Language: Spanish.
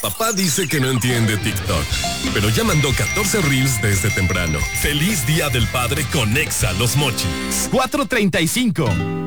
Papá dice que no entiende TikTok, pero ya mandó 14 reels desde temprano. Feliz Día del Padre con Exa Los Mochis. 4:35.